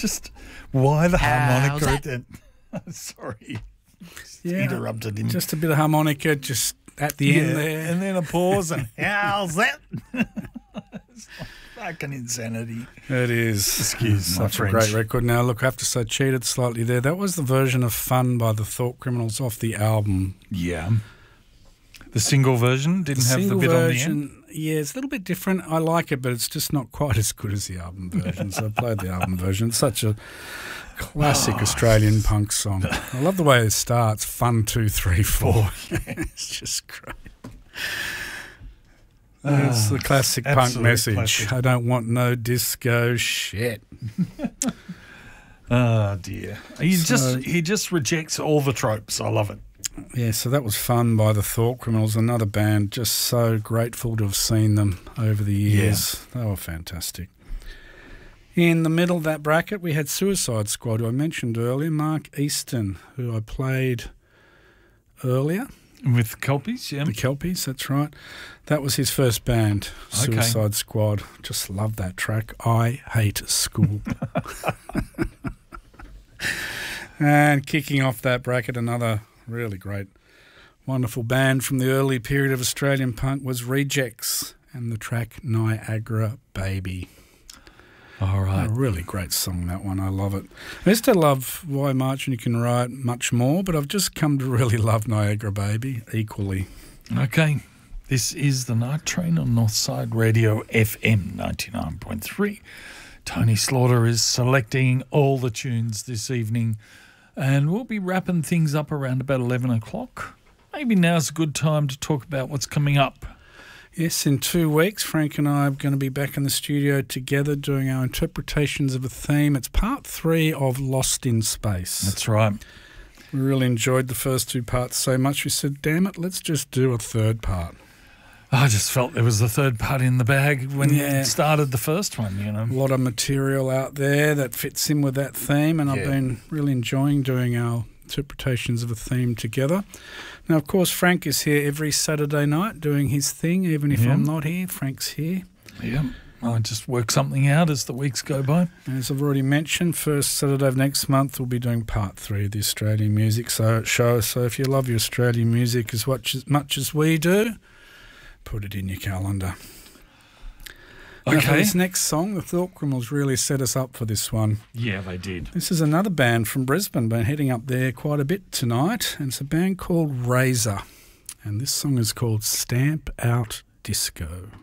Just why the harmonica How's at that? Sorry. Yeah, Interrupted him. Just a bit of harmonica just at the end there. And then a pause and how's that? It's fucking insanity. It is. Excuse my Such a French. great record. Now, look, I have to say, cheated slightly there. That was the version of Fun by the Thought Criminals off the album. Yeah. The single version didn't have the Single bit version, on the end? yeah, it's a little bit different. I like it, but it's just not quite as good as the album version. So I played the album version. It's such a classic Australian punk song. I love the way it starts. Fun 2, 3, 4. It's just great. It's the classic punk absolute message. classic. I don't want no disco shit. Oh, dear. He just rejects all the tropes. I love it. Yeah, so that was Fun by the Thought Criminals, another band. Just so grateful to have seen them over the years. They were fantastic. In the middle of that bracket, we had Suicide Squad, who I mentioned earlier, Mark Easton, who I played earlier. With Kelpies, yeah. The Kelpies, that's right. That was his first band, Okay. Suicide Squad. Just love that track. I Hate School. And kicking off that bracket, another really great, wonderful band from the early period of Australian punk was Rejects and the track Niagara Baby. All right. A really great song, that one. I love it. I used to love Why March and You Can Write much more, but I've just come to really love Niagara Baby equally. Okay. This is the Night Train on Northside Radio FM 99.3. Tony Slaughter is selecting all the tunes this evening, and we'll be wrapping things up around about 11 o'clock. Maybe now's a good time to talk about what's coming up. Yes, in 2 weeks, Frank and I are going to be back in the studio together doing our interpretations of a theme. It's part 3 of Lost in Space. That's right. We really enjoyed the first 2 parts so much, we said, damn it, let's just do a third part. I just felt there was a third part in the bag when we started the first one, you know. A lot of material out there that fits in with that theme, and I've been really enjoying doing our interpretations of a theme together. Now, of course, Frank is here every Saturday night doing his thing. Even if I'm not here, Frank's here. Yeah, I just work something out as the weeks go by. And as I've already mentioned, first Saturday of next month we'll be doing part 3 of the Australian Music Show. So if you love your Australian music as much as we do, put it in your calendar. Now, for this next song, the Thought Criminals really set us up for this one. Yeah, they did. This is another band from Brisbane, been heading up there quite a bit tonight, and it's a band called Razor, and this song is called Stamp Out Disco.